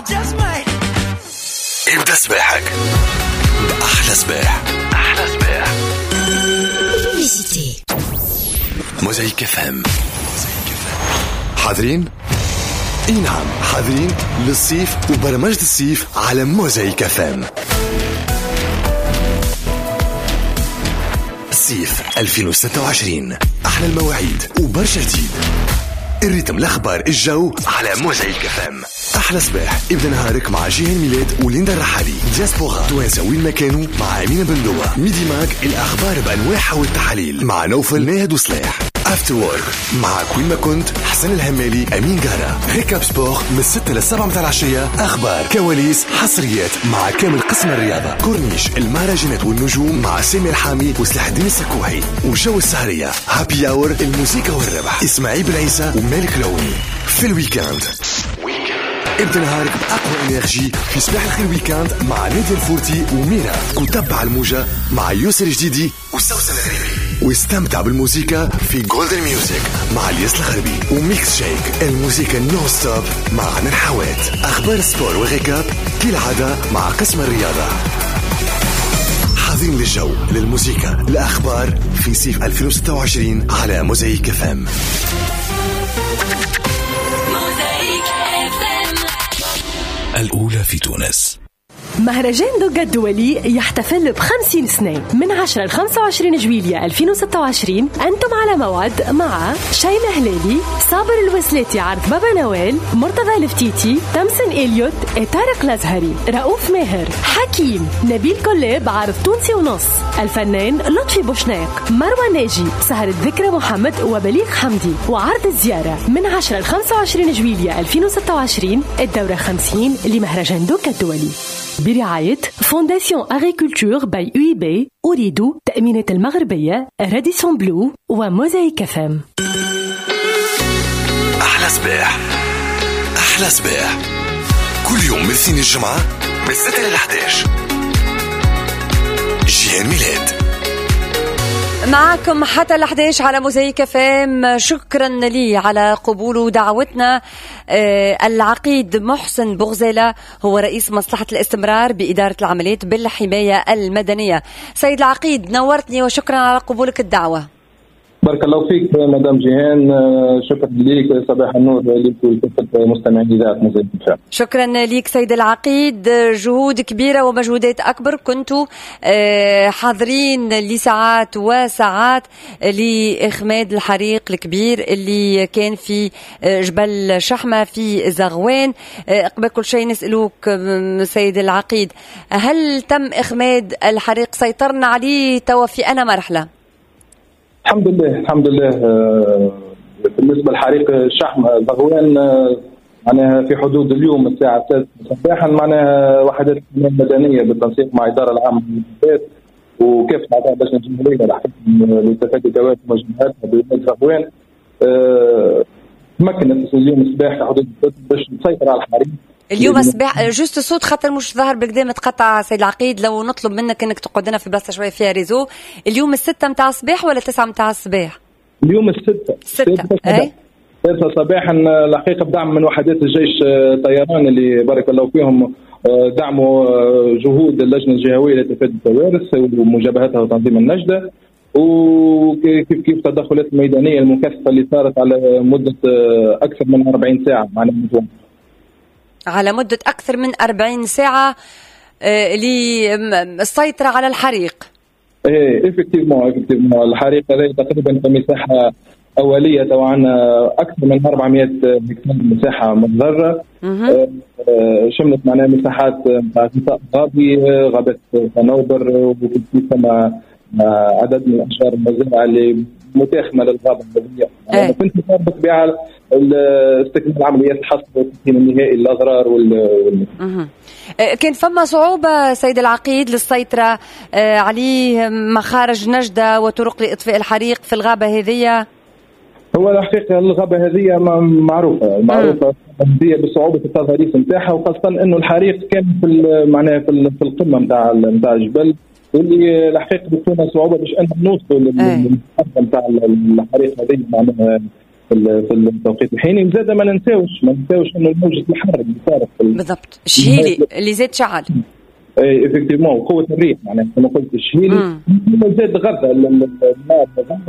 ابدأ صباحك بأحلى صباح. أحلى صباح. موزايك FM. حاضرين؟ اي نعم حاضرين للصيف وبرمجة الصيف على موزايك FM. صيف 2026 أحلى المواعيد وبرشا جديد. الريتم الأخبار الجو على موزايك FM. أحلى صباح ابدأ نهارك مع جيهان ميلاد وليندا الرحالي. دياسبورا توانسة وين ما كانوا مع أمينة بندوة. ميدي ماك الأخبار بأنواعها والتحاليل مع نوفل ناهد وصلاح. افتر وورك مع كوين ما كنت حسن الهمالي أمين جارة. ريكاب سبور من 6 ل 7 متاع العشية. أخبار كواليس حصريات مع كامل قسم الرياضة. كورنيش المهرجانات والنجوم مع سامي الحامي وسلاح الدين السكوحي. وجو السهرية هابي أور الموسيقى والربح إسماعيل بن عيسى ومالك لوني. في الويكاند ابدأ نهارك بأقوى إنرجي في صباح الخير ويكاند مع نادي الفورتي وميرا. وتبع الموجة مع يوسر جديدي وسوسن الغريبي. واستمتع بالموسيقى في جولدن ميوزك مع الياس الغربي وميكس شيك. الموسيقى نو ستوب مع عمر حوات. أخبار السبور وغيكاب كالعادة مع قسم الرياضة. حاضرين للجو للموسيقى الأخبار في صيف 2026 على موزايك FM. الأولى في تونس. مهرجان دوغا الدولي يحتفل ب50 سنة من 10 ل 25 جويلية 2026. أنتم على موعد مع شيماء هلالي، صابر الوسلاتي، عرض بابا نويل، مرتضى الفتيتي، تمسن إليوت، طارق الأزهري، رؤوف ماهر، حكيم، نبيل كلاب، عرض تونسي ونص، الفنان لطفي بوشناق، مروى ناجي، سهرة ذكرى محمد وبليغ حمدي. وعرض الزيارة من 10 ل 25 جويلية 2026 الدورة 50 لمهرجان دوغا الدولي برعاية فونداسيون أغريكولتور باي UIB أريد تأمينة المغربية راديسون بلو وموزايك FM. أحلى صباح. أحلى صباح كل يوم من الاثنين الجمعة من 6 ل 11. جيهان ميلاد معكم حتى ال11 على موزايك FM. شكرا لي على قبول دعوتنا. العقيد محسن بغزالة هو رئيس مصلحة الاستمرار بإدارة العمليات بالحماية المدنية. سيد العقيد نورتني وشكرا على قبولك الدعوة. بارك الله فيك مدام جيهان، شكرا لك. صباح النور لك ولكافة مستمعين إذاعة موزايك FM. شكرا لك سيد العقيد. جهود كبيرة ومجهودات أكبر، كنتوا حاضرين لساعات وساعات لإخماد الحريق الكبير اللي كان في جبل شحمة في زغوان. قبل كل شيء نسألوك سيد العقيد، هل تم إخماد الحريق؟ سيطرنا عليه توا في أنا مرحلة؟ الحمد لله الحمد لله. بالنسبه لحريق الشحم زغوان معناها في حدود اليوم الساعه 6 صباحا معناها وحدات مدنيه بالتنسيق مع الاداره العامه للمنشآت وكافه اعضاء اللجنه الجمهوريه لتفادي كوارث مجموعات بمدينه زغوان تمكنت اليوم الصباح في حدود باش تسيطر على الحريق. اليوم الصباح جوست الصوت خاطر مش ظاهر بالكدا متقطع سيد العقيد، لو نطلب منك انك تقعد لنا في بلاصه شويه فيها ريزو. اليوم 6 متاع الصباح ولا 9 متاع الصباح؟ اليوم 6 اي 6 صباحا الحقيقه بدعم من وحدات الجيش الطيران اللي بارك الله فيهم دعموا جهود اللجنه الجهويه لتفادي الكوارث ومجابهتها وتنظيم النجده، وكيف تدخلات الميدانيه المكثفه اللي صارت على مده اكثر من 40 ساعه على مدة أكثر من 40 ساعة للسيطرة على الحريق. ايه افكتيفمون الحريق هذا تقريبا كمساحة أولية طبعا أكثر من 400 هكتار مساحة متضررة. شملت معناها مساحات غطاء غابي، غابات صنوبر، وكيف كما عدد من الأشجار المزرعة اللي متاخمة للغابة الغابية. كنت مطابق بها استكمال عمليات الحصر والتسكين النهائي للأضرار كان فما صعوبة سيد العقيد للسيطرة عليه مخارج نجدة وطرق لإطفاء الحريق في الغابة هذه؟ هو الحقيقة الغابة هذه معروفة هي بصعوبة التضاريس نتاعها، وخاصة إنه الحريق كان معناها في القمة نتاع الجبل، واللي الحقيقة بتكون صعوبة باش أن نوصل للمحطة نتاع الحريق هذه معناها في التوقيت الحيني. وزاد ما ننساوش انه موجة الحر اللي صارت بالضبط الشهيلي اللي زاد شعل. اي افكتيفمون وقوة الريح معناها كما قلت الشهيلي زاد غدا الماء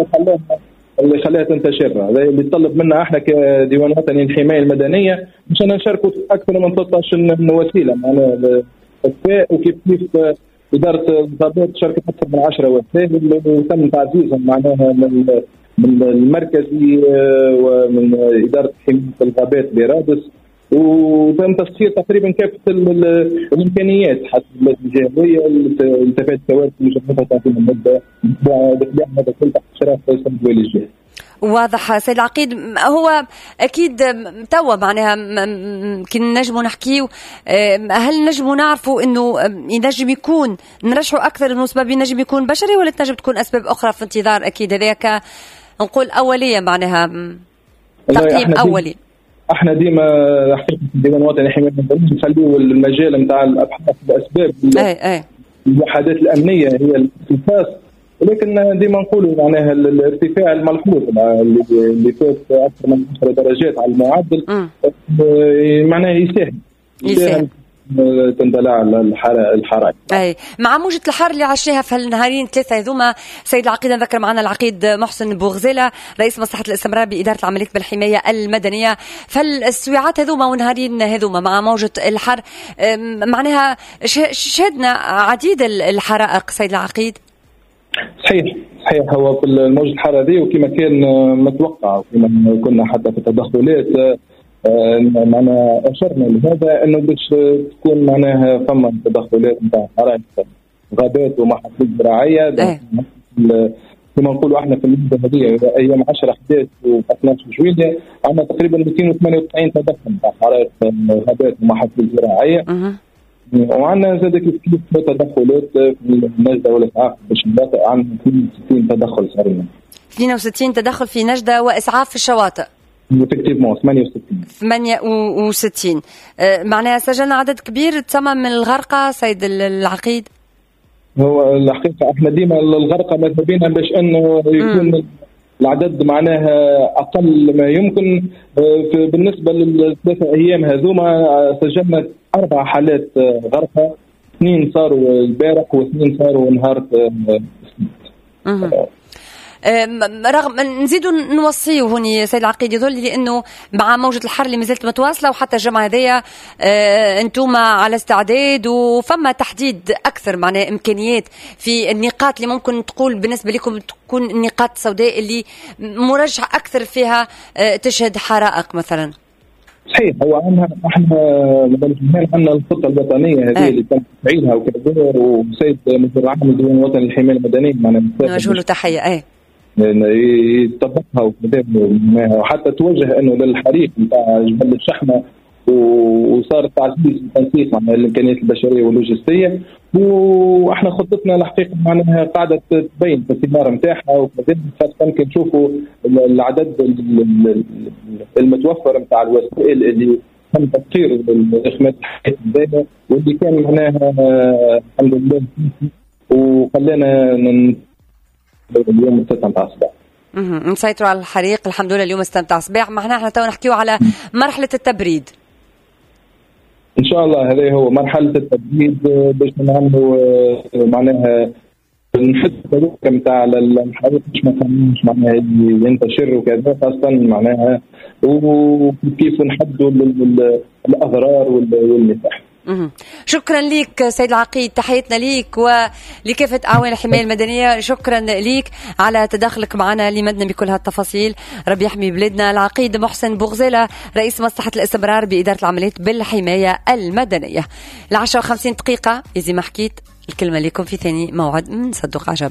اللي خلاها تنتشر. هذا اللي طلب منا احنا كديوان وطني للحمايه المدنيه باش نشاركوا في اكثر من 13 وسيله معناها وكيف اداره الغابات شاركت اكثر من 10 وسائل وتم تعزيزهم معناها من المركزي ومن اداره حمايه الغابات برادس، وتم تسخير تقريبا كافه الامكانيات حتى الجهويه لتفادي الكوارث المجمعه تعطينا المده بطبيعه هذا كل تحت اشراف السيد ولي الجهه. واضح سيد العقيد. هو اكيد توا معناها كي نجموا نحكيو، هل نجموا نعرفوا انه ينجم يكون نرشحوا اكثر انه سبب ينجم يكون بشري ولا تنجم تكون اسباب اخرى في انتظار؟ اكيد هذاك نقول اوليه معناها تقييم اولي. احنا ديما حقيقه الديوان الوطني للحمايه المدنيه نخليو المجال نتاع الابحاث باسباب الوحدات الامنيه هي الاساس، ولكن ديما نقولوا معناها الارتفاع الملحوظ اللي فات اكثر من 10 درجات على المعدل معناها يساهم تندلع الحرائق. اي مع موجة الحر اللي عشناها في هالنهارين 3 هذوما، سيد العقيد نذكر معنا العقيد محسن بوغزيلة رئيس مصلحة الاستمرار بإدارة العمليات بالحماية المدنية. فالسويعات هذوما والنهارين هذوما مع موجة الحر معناها شهدنا عديد الحرائق سيد العقيد. صحيح هو في الموجة الحر هذه وكما كان متوقع وكما كنا حتى في التدخلات معنا أشرنا لهذا أنه باش تكون معناها فما تدخلات نتاع حرائق غابات ومحاصيل زراعية كما نقولوا احنا في المدة هذه أيام 10/11 و 12 جويلية عندنا تقريبا 298 تدخل نتاع حرائق غابات ومحاصيل زراعية. وعندنا زاد كيف تدخلات في نجدة والإسعاف باش نبقى عندنا 62 تدخل صار لنا 62 تدخل في نجدة وإسعاف في الشواطئ. effectivement 68 معناها سجلنا عدد كبير تسمى من الغرقى سيد العقيد. هو الحقيقة احنا ديما الغرقى ماذا بينا باش انه يكون العدد معناها اقل ما يمكن. بالنسبة لل3 أيام هذوما سجلنا 4 حالات غرقى، 2 صاروا البارح و2 صاروا نهار رغم نزيدوا نوصيه هوني سيد العقيد يظل لانه مع موجة الحر اللي مازالت متواصله وحتى الجمعه هذيا انتم على استعداد وفما تحديد اكثر معناها امكانيات في النقاط اللي ممكن تقول بالنسبه لكم تكون النقاط السوداء اللي مرجحه اكثر فيها تشهد حرائق مثلا. صحيح هو عندنا الخطه الوطنيه هذه اللي تم تفعيلها وكدور وسيد مدير العام للديوان الوطني للحمايه المدنيه نوجه له تحيه يطبقها وحتى توجه انه للحريق نتاع جبل الشحمه وصار تعزيز التنسيق مع الامكانيات البشريه واللوجستيه. واحنا خطتنا الحقيقه معناها قاعده تبين في الثمار نتاعها وكذلك خاصه كنشوفوا العدد المتوفر نتاع الوسائل اللي تم تسخير الاخماد الحياه الزايده واللي كان معناها الحمد لله وخلانا اليوم 6 متاع الصباح نسيطروا على الحريق الحمد لله اليوم 6 متاع الصباح. معنا احنا تو نحكيو على مرحله التبريد ان شاء الله. هذا هو مرحله التبريد باش نعملوا معناها نحد الطريقه نتاع الحريق مش معناها ينتشر وكذا خاصه معناها وكيف نحدوا الاضرار والمساحه. شكرا لك سيد العقيد، تحياتنا ليك ولكافة أعوان الحماية المدنية. شكرا ليك على تدخلك معنا لمدنا بكل هالتفاصيل. ربي يحمي بلادنا. العقيد محسن بوغزيلة رئيس مصلحة الاستمرار بإدارة العمليات بالحماية المدنية. 10:50 دقيقة إذا ما حكيت الكلمة لكم في ثاني موعد من صندوق عجب.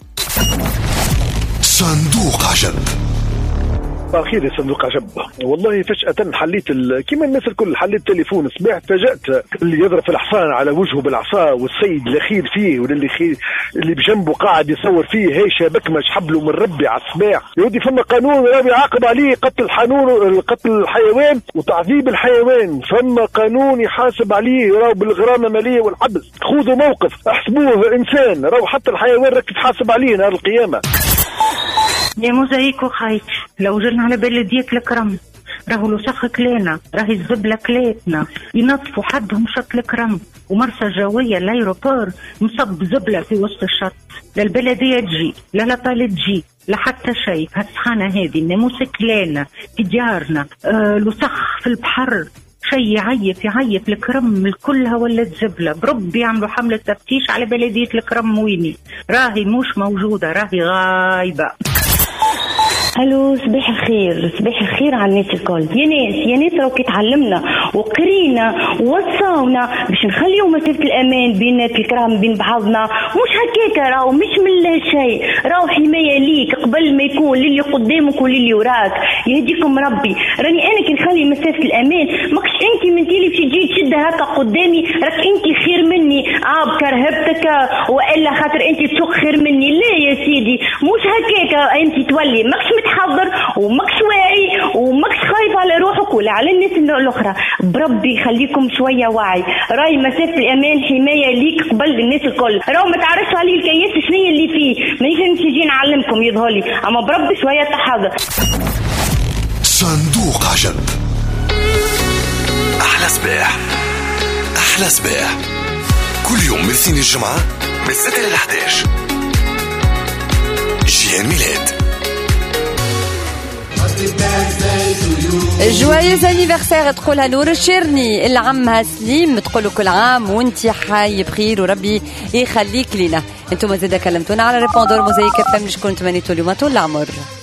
صندوق عجب. أخير يا صندوق عجب، والله فجأة حليت كما الناس الكل حليت تليفون صباح تفاجأت اللي يضرب الحصان على وجهه بالعصا والسيد الأخير فيه اللي بجنبه قاعد يصور فيه هي شابكمش حبله من ربي على الصباح. يودي فما قانون ربي يعاقب عليه قتل الحيوان وتعذيب الحيوان، فما قانون يحاسب عليه راهو بالغرامة المالية والحبس. خذوا موقف احسبوه إنسان راهو حتى الحيوان راك تحاسب عليه نهار القيامة. يا موزايكو خايتي لو جرنا على بلدية الكرم راهو الوسخ كلينا، راهي الزبلة كليتنا، ينظفوا حدهم شط الكرم ومرسى جوية الايروبور مصب زبلة في وسط الشط. لا البلدية تجي لا لطالة تجي لا حتى شيء. هالسخانة هذه الناموس كلينا في ديارنا، الوسخ في البحر شيء يعيف الكرم الكلها ولات زبلة. بربي يعملوا حملة تفتيش على بلدية الكرم ويني، راهي مش موجودة، راهي غايبة. الو صباح الخير، صباح الخير على الناس الكل. يا ناس راكي تعلمنا وقرينا ووصاونا باش نخليو مسافة الأمان بين الكرام بين بعضنا، مش هكاك راهو مش من لا شيء، راهو حماية ليك قبل ما يكون للي قدامك وللي وراك. يهديكم ربي. راني أنا كي نخلي مسافة الأمان ماكش أنت من اللي باش تجي تشد هكا قدامي، راك أنت خير مني بكرهبتك وإلا خاطر أنت تسوق خير مني. لا يا سيدي مش هكاك، أنت تولي ماكش متحضر وماكش واعي وماكش خايف على روحك ولا على الناس الاخرى. بربي يخليكم شويه وعي، راي مسافه الامان حمايه ليك قبل الناس الكل. راهو ما تعرفش عليه الكياس شنو اللي فيه، مانيش نجي نعلمكم يظهر لي، اما بربي شويه تحضر. صندوق عجب. احلى صباح، احلى صباح كل يوم من سين الجمعه من 6 ل 11. جيهان ميلاد. جوايز انيفرسير تقولها نور الشرني، العمها سليم تقولوا كل عام وانت حي بخير وربي يخليك لنا. انتم زاده كلمتونا على ريبوندور موزايك FM اللي كنتوا تمنيتوا اليوم طول العمر.